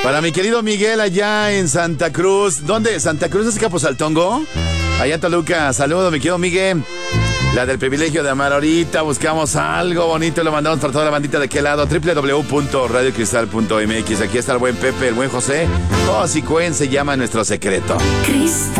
Para mi querido Miguel allá en Santa Cruz. ¿Dónde? ¿Santa Cruz es Capozaltongo? Allá en Toluca. Saludos, mi querido Miguel. La del privilegio de amar. Ahorita buscamos algo bonito y lo mandamos para toda la bandita de qué lado. www.radiocristal.mx. Aquí está el buen Pepe, el buen José. Cosicuen se llama nuestro secreto.